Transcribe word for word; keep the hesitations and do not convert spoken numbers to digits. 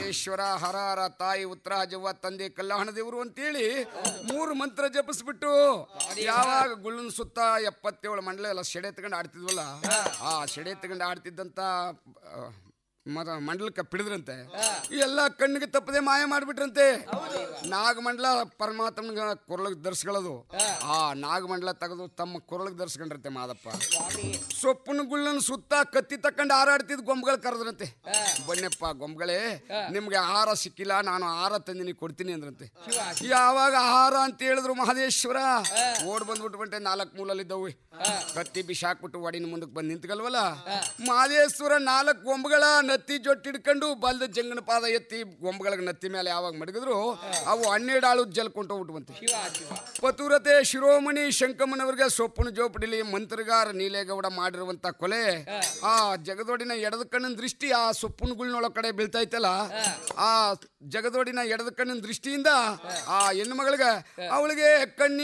ಮಹದೇಶ್ವರ ಹರ ಹರ ತಾಯಿ ಉತ್ತರ ಜವ್ವ ತಂದೆ ಕಲ್ಯಾಣ ದೇವರು ಅಂತೇಳಿ ಮೂರು ಮಂತ್ರ ಜಪಿಸ್ಬಿಟ್ಟು ಯಾವಾಗ ಗುಳ್ಳನ ಸುತ್ತ ಎಪ್ಪತ್ತೇಳು ಮಂಡಲ ಎಲ್ಲ ಸೆಡೆ ತಗೊಂಡು ಆಡ್ತಿದ್ವಲ್ಲ, ಆ ಸೆಡೆ ತಗೊಂಡು ಆಡ್ತಿದ್ದಂತ ಮರ ಮಂಡಲಕ್ಕೆ ಪಿಡಿದ್ರಂತೆ, ಎಲ್ಲ ಕಣ್ಣಿಗೆ ತಪ್ಪದೆ ಮಾಯ ಮಾಡಿಬಿಟ್ರಂತೆ. ನಾಗಮಂಡಲ ಪರಮಾತ್ಮನ ಕೊರಳಿಗೆ ಧರಿಸ್ಕೊಳ್ಳೋದು, ಆ ನಾಗಮಂಡಲ ತೆಗೆದು ತಮ್ಮ ಕೊರಳಿಗೆ ಧರಿಸ್ಕೊಂಡ್ರಂತೆ ಮಾದಪ್ಪ. ಸೊಪ್ಪನ ಗುಳ್ಳನ ಸುತ್ತ ಕತ್ತಿ ತಕೊಂಡು ಹಾರಾಡ್ತಿದ್ ಗೊಂಬೆಗಳು ಕರೆದ್ರಂತೆ, ಬನ್ನಿಪ್ಪ ಗೊಂಬೆಗಳೇ ನಿಮ್ಗೆ ಆಹಾರ ಸಿಕ್ಕಿಲ್ಲ, ನಾನು ಆಹಾರ ತಂದಿನಿ ಕೊಡ್ತೀನಿ ಅಂದ್ರಂತೆ. ಯಾವಾಗ ಆಹಾರ ಅಂತ ಹೇಳಿದ್ರು ಮಹದೇಶ್ವರ ಓಡ್ ಬಂದ್ಬಿಟ್ಟು ಬಂಟೆ ನಾಲ್ಕು ಮೂಲಲ್ಲಿದ್ದವು ಕತ್ತಿ ಬಿಸಾಕ್ಬಿಟ್ಟು ಒಡಿನ ಮುಂದಕ್ಕೆ ಬಂದು ನಿಂತ್ಕಲ್ವಲ್ಲ. ಮಹದೇಶ್ವರ ನಾಲ್ಕು ಗೊಂಬೆಗಳ ನತ್ತಿ ಜೊಟ್ಟು ಹಿಡ್ಕೊಂಡು ಬಲ್ದ ಜಂಗನ ಪಾದ ಎತ್ತಿ ಗೊಂಬೆಗಳಿಗೆ ನತ್ತಿ ಮೇಲೆ ಯಾವಾಗ ಮಡಗಿದ್ರು ಅವು ಹನ್ನೆರಡು ಆಳು ಜಲ್ಕೊಂಡು ಹೋಗ್ಬಿಟ್ಟು. ಪತುರತೆ ಶಿರೋಮಣಿ ಶಂಕಮ್ಮನವರಿಗೆ ಸೊಪ್ಪನ ಜೋಪಡಿಲಿ ಮಂತ್ರಗಾರ ನೀಲೇಗೌಡ ಮಾಡಿರುವಂತ ಕೊಲೆ, ಆ ಜಗದೋಡಿನ ಎಡದ ಕಣ್ಣಿನ ದೃಷ್ಟಿ ಆ ಸೊಪ್ಪನ ಗುಳ್ನೊಳ ಕಡೆ ಬೀಳ್ತಾ ಇತ್ತಲ್ಲ, ಆ ಜಗದೋಡಿನ ಎಡದ ಕಣ್ಣಿನ ದೃಷ್ಟಿಯಿಂದ ಆ ಹೆಣ್ಣು ಮಗಳಿಗೆ ಅವಳಿಗೆ ಕಣ್ಣಿ